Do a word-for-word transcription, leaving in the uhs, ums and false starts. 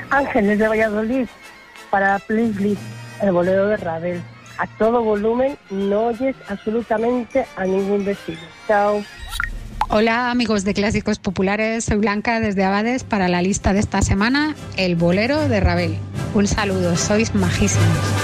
Ángeles de Valladolid, para Please Please, el bolero de Ravel. A todo volumen, no oyes absolutamente a ningún vecino. Chao. Hola amigos de Clásicos Populares, soy Blanca desde Abades para la lista de esta semana, el bolero de Ravel. Un saludo, sois majísimos.